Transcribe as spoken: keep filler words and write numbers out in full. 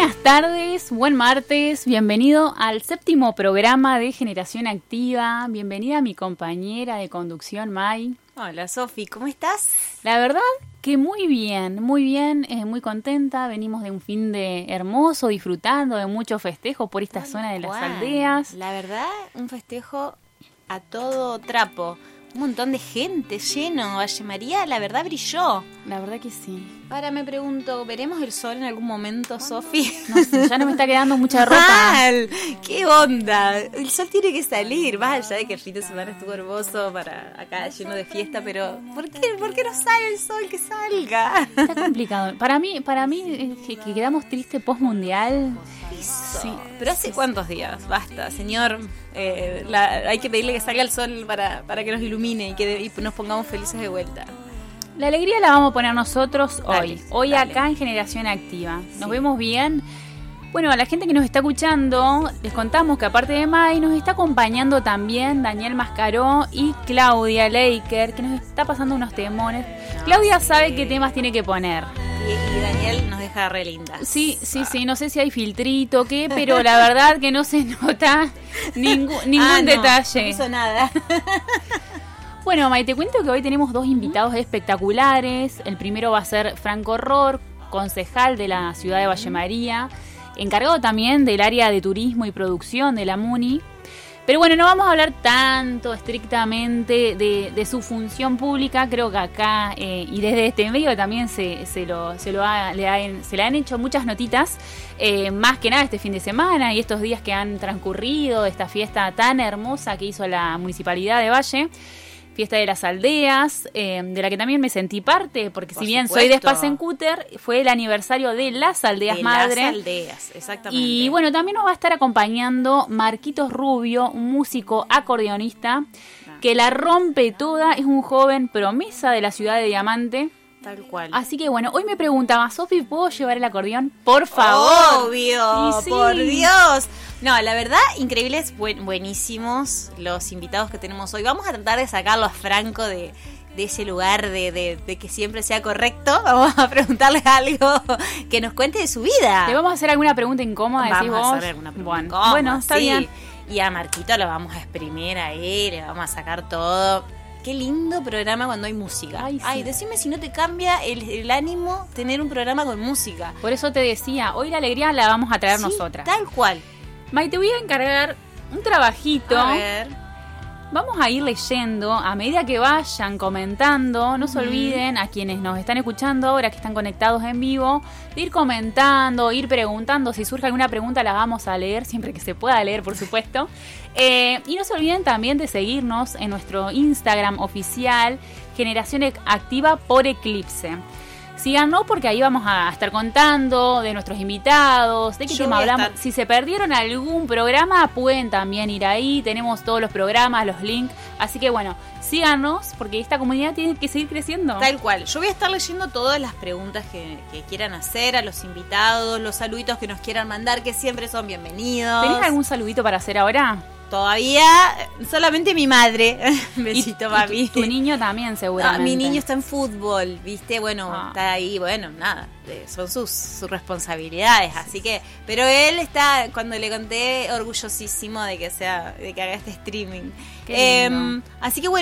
Buenas tardes, buen martes, bienvenido al séptimo programa de Generación Activa. Bienvenida a mi compañera de conducción, May. Hola, Sofi, ¿cómo estás? La verdad que muy bien, muy bien, eh, muy contenta. Venimos de un fin de hermoso, disfrutando de muchos festejos por esta zona de las Juan, aldeas. La verdad, un festejo a todo trapo. Un montón de gente, lleno. Valle María, la verdad, brilló. La verdad que sí. Ahora me pregunto, ¿veremos el sol en algún momento, Sofi? No sé, ya no me está quedando mucha ropa. ¡Mal! ¡Qué onda! El sol tiene que salir. Más allá de que el fin de semana estuvo hermoso para acá, lleno de fiesta, pero ¿por qué, ¿por qué no sale el sol? ¡Que salga! Está complicado. Para mí, para mí eh, que, que quedamos tristes post-mundial. Sí. ¿Pero hace cuántos días? Basta, señor. Eh, la, hay que pedirle que salga el sol para, para que nos ilumine y que y nos pongamos felices de vuelta. La alegría la vamos a poner nosotros hoy. Dale, hoy dale. acá en Generación Activa. Nos Sí. vemos bien. Bueno, a la gente que nos está escuchando, les contamos que aparte de May, nos está acompañando también Daniel Mascaró y Claudia Leiker, que nos está pasando unos temones. No, Claudia sí. sabe qué temas tiene que poner. Y, y Daniel nos deja re lindas. Sí, sí, sí, no sé si hay filtrito o qué, pero la verdad que no se nota ningún, ningún Ah, no, detalle. No hizo nada. Bueno, May, te cuento que hoy tenemos dos invitados espectaculares. El primero va a ser Franco Ror, concejal de la ciudad de Valle María, encargado también del área de turismo y producción de la MUNI. Pero bueno, no vamos a hablar tanto estrictamente de, de su función pública. Creo que acá eh, y desde este medio también se, se, lo, se, lo ha, le, han, se le han hecho muchas notitas, eh, más que nada este fin de semana y estos días que han transcurrido, esta fiesta tan hermosa que hizo la Municipalidad de Valle. Fiesta de las Aldeas, eh, de la que también me sentí parte, porque Por si bien supuesto. soy de Spasencúter, fue el aniversario de las Aldeas De Madre. las aldeas, exactamente. Y bueno, también nos va a estar acompañando Marquitos Rubio, un músico acordeonista Ah. que la rompe toda, es un joven promesa de la ciudad de Diamante. Tal cual. Así que bueno, hoy me preguntaba, Sofi, ¿puedo llevar el acordeón? Por favor. Obvio, Y sí. por Dios. No, la verdad, increíbles, buen, buenísimos los invitados que tenemos hoy. Vamos a tratar de sacarlo a Franco de, de ese lugar de, de, de que siempre sea correcto. Vamos a preguntarle algo que nos cuente de su vida. ¿Le vamos a hacer alguna pregunta incómoda? Decís Vamos a vos. hacer alguna pregunta Bueno, incómoda, bueno, está sí. bien. Y a Marquito lo vamos a exprimir ahí, le vamos a sacar todo. Qué lindo programa cuando hay música. Ay, sí. Ay, decime si no te cambia el, el ánimo tener un programa con música. Por eso te decía, hoy la alegría la vamos a traer Sí, nosotras. Tal cual. May, te voy a encargar un trabajito. A ver. Vamos a ir leyendo a medida que vayan comentando. No se olviden, a quienes nos están escuchando ahora, que están conectados en vivo, de ir comentando, ir preguntando. Si surge alguna pregunta la vamos a leer, siempre que se pueda leer, por supuesto. Eh, y no se olviden también de seguirnos en nuestro Instagram oficial, Generación Activa por Eclipse. Síganos porque ahí vamos a estar contando de nuestros invitados, de qué Yo tema voy a hablamos. estar- Si se perdieron algún programa, pueden también ir ahí. Tenemos todos los programas, los links. Así que bueno, síganos porque esta comunidad tiene que seguir creciendo. Tal cual. Yo voy a estar leyendo todas las preguntas que, que quieran hacer a los invitados, los saluditos que nos quieran mandar, que siempre son bienvenidos. ¿Tenés algún saludito para hacer ahora? Todavía solamente mi madre. Besito, Y- y papi. Tu, tu niño también, seguramente. Ah, mi niño está en fútbol, ¿viste? Bueno, Ah. está ahí, bueno, nada, eh, son sus, sus responsabilidades, así que, pero él está, cuando le conté, orgullosísimo de que sea, de que haga este streaming. Qué lindo. Em, así que bueno,